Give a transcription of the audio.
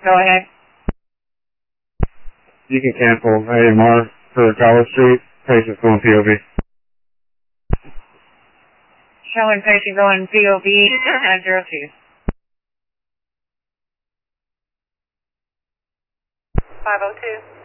Go ahead. You can cancel AMR for Dollar Street. Patient's going POV. Showing patient going POV 902. 502.